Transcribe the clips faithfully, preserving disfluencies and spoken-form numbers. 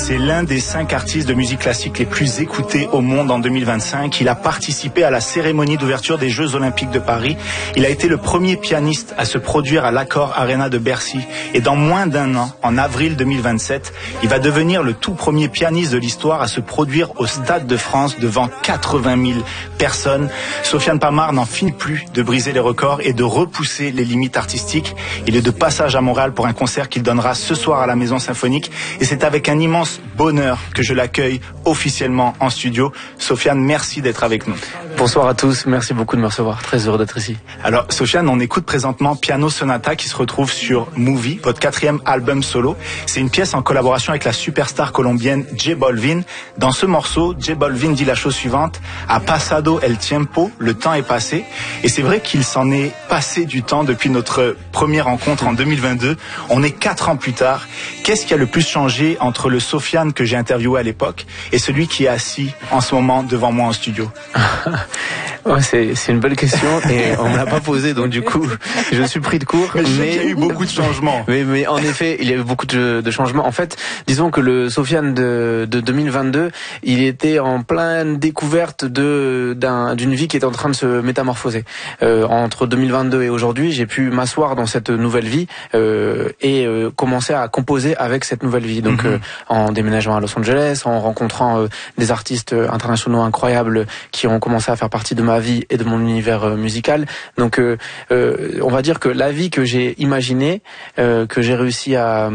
C'est l'un des cinq artistes de musique classique les plus écoutés au monde en deux mille vingt-cinq. Il a participé à la cérémonie d'ouverture des Jeux Olympiques de Paris. Il a été le premier pianiste à se produire à l'Accor Arena de Bercy. Et dans moins d'un an, en avril deux mille vingt-sept, il va devenir le tout premier pianiste de l'histoire à se produire au Stade de France devant quatre-vingt mille personnes. Sofiane Pamart n'en finit plus de briser les records et de repousser les limites artistiques. Il est de passage à Montréal pour un concert qu'il donnera ce soir à la Maison Symphonique. Et c'est avec un immense bonheur que je l'accueille officiellement en studio. Sofiane, merci d'être avec nous. Bonsoir à tous, merci beaucoup de me recevoir, très heureux d'être ici. Alors Sofiane, on écoute présentement Piano Sonata qui se retrouve sur Movie, votre quatrième album solo. C'est une pièce en collaboration avec la superstar colombienne J Balvin. Dans ce morceau, J Balvin dit la chose suivante: "Ha pasado el tiempo", le temps est passé. Et c'est vrai qu'il s'en est passé du temps depuis notre première rencontre en deux mille vingt-deux. On est quatre ans plus tard. Qu'est-ce qui a le plus changé entre le Sofiane que j'ai interviewé à l'époque et celui qui est assis en ce moment devant moi en studio? Ouais, c'est, c'est une belle question et on me l'a pas posée, donc du coup je suis pris de court. Mais, mais il y a eu beaucoup de changements. Mais, mais en effet, il y a eu beaucoup de, de changements. En fait, disons que le Sofiane de, de deux mille vingt-deux, il était en pleine découverte de d'un, d'une vie qui était en train de se métamorphoser. Euh, entre deux mille vingt-deux et aujourd'hui, j'ai pu m'asseoir dans cette nouvelle vie euh, et euh, commencer à composer avec cette nouvelle vie. Donc mm-hmm. euh, en déménageant à Los Angeles, en rencontrant euh, des artistes internationaux incroyables qui ont commencé à faire partie de ma vie et de mon univers euh, musical. Donc euh, euh, on va dire que la vie que j'ai imaginée, euh, que j'ai réussi à,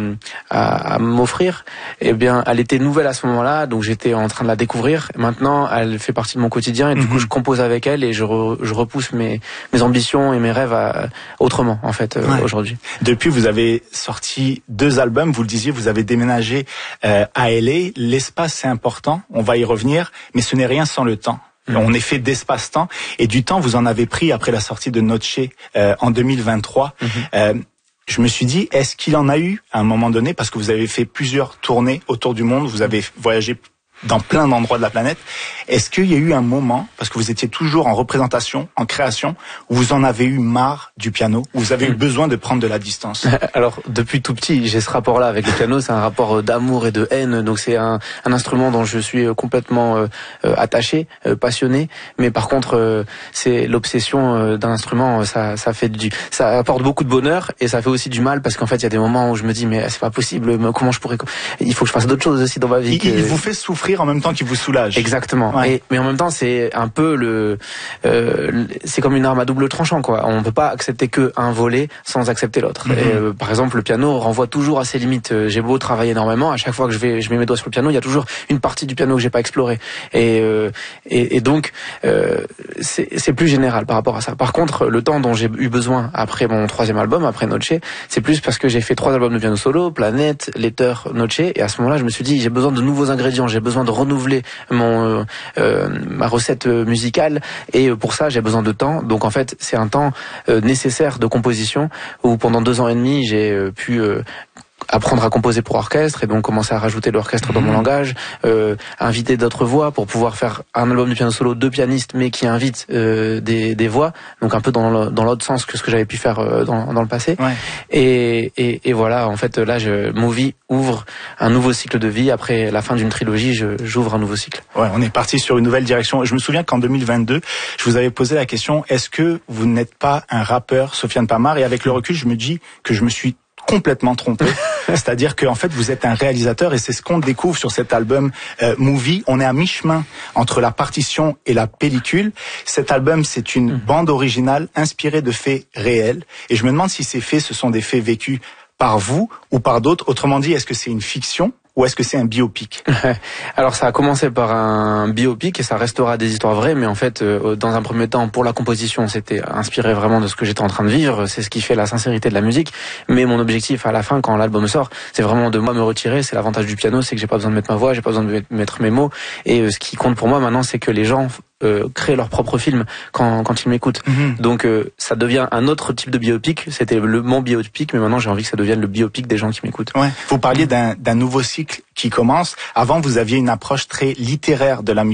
à, à m'offrir, eh bien elle était nouvelle à ce moment-là, donc j'étais en train de la découvrir. Maintenant elle fait partie de mon quotidien et du mm-hmm. coup je compose avec elle et je, re, je repousse mes, mes ambitions et mes rêves à, autrement en fait euh, ouais. aujourd'hui. Depuis vous avez sorti deux albums, vous le disiez, vous avez déménagé euh, à L A. L'espace c'est important, on va y revenir, mais ce n'est rien sans le temps. On est fait d'espace-temps et du temps vous en avez pris après la sortie de Noche euh, en deux mille vingt-trois. Mm-hmm. Euh, je me suis dit, est-ce qu'il en a eu à un moment donné, parce que vous avez fait plusieurs tournées autour du monde, vous avez voyagé dans plein d'endroits de la planète. Est-ce qu'il y a eu un moment, parce que vous étiez toujours en représentation, en création, où vous en avez eu marre du piano, où vous avez mmh. eu besoin de prendre de la distance? Alors, depuis tout petit, j'ai ce rapport-là avec le piano. C'est un rapport d'amour et de haine. Donc, c'est un, un instrument dont je suis complètement euh, attaché, euh, passionné. Mais par contre, euh, c'est l'obsession euh, d'un instrument. Ça, ça fait du, ça apporte beaucoup de bonheur et ça fait aussi du mal parce qu'en fait, il y a des moments où je me dis, mais c'est pas possible. Comment je pourrais? Il faut que je fasse d'autres choses aussi dans ma vie. Il, que... il vous fait souffrir en même temps qu'il vous soulage. Exactement. Ouais. Et, mais en même temps, c'est un peu le, euh, c'est comme une arme à double tranchant, quoi. On peut pas accepter que un volet sans accepter l'autre. Mm-hmm. Et, euh, par exemple, le piano renvoie toujours à ses limites. J'ai beau travailler énormément, à chaque fois que je vais, je mets mes doigts sur le piano, il y a toujours une partie du piano que j'ai pas explorée. Et, euh, et, et donc, euh, c'est, c'est plus général par rapport à ça. Par contre, le temps dont j'ai eu besoin après mon troisième album, après Noche, c'est plus parce que j'ai fait trois albums de piano solo, Planète, Letter, Noche, et à ce moment-là, je me suis dit, j'ai besoin de nouveaux ingrédients, j'ai besoin de renouveler mon euh, euh, ma recette musicale et pour ça j'ai besoin de temps. Donc en fait c'est un temps euh, nécessaire de composition où pendant deux ans et demi j'ai euh, pu euh, apprendre à composer pour orchestre et donc commencer à rajouter l'orchestre dans mon langage, euh, inviter d'autres voix pour pouvoir faire un album de piano solo de pianistes mais qui invite euh, des, des voix, donc un peu dans, le, dans l'autre sens que ce que j'avais pu faire euh, dans, dans le passé. Ouais. Et, et, et voilà, en fait là, je, Movie ouvre un nouveau cycle de vie. Après la fin d'une trilogie, je, j'ouvre un nouveau cycle. Ouais, on est parti sur une nouvelle direction. Je me souviens qu'en deux mille vingt-deux, je vous avais posé la question, est-ce que vous n'êtes pas un rappeur, Sofiane Pamart? Et avec le recul, je me dis que je me suis complètement trompé. C'est-à-dire qu'en fait, vous êtes un réalisateur et c'est ce qu'on découvre sur cet album euh, Movie. On est à mi-chemin entre la partition et la pellicule. Cet album, c'est une mmh. bande originale inspirée de faits réels. Et je me demande si ces faits, ce sont des faits vécus par vous ou par d'autres. Autrement dit, est-ce que c'est une fiction ou est-ce que c'est un biopic? Alors ça a commencé par un biopic et ça restera des histoires vraies, mais en fait, euh, dans un premier temps, pour la composition, c'était inspiré vraiment de ce que j'étais en train de vivre. C'est ce qui fait la sincérité de la musique. Mais mon objectif à la fin, quand l'album sort, c'est vraiment de moi me retirer. C'est l'avantage du piano, c'est que j'ai pas besoin de mettre ma voix, j'ai pas besoin de mettre mes mots. Et euh, ce qui compte pour moi maintenant, c'est que les gens Euh, créer leur propre film quand quand ils m'écoutent. Mmh. Donc euh, ça devient un autre type de biopic. C'était le mon biopic, mais maintenant j'ai envie que ça devienne le biopic des gens qui m'écoutent. Ouais. Vous parliez d'un d'un nouveau cycle qui commence. Avant, vous aviez une approche très littéraire de la musique.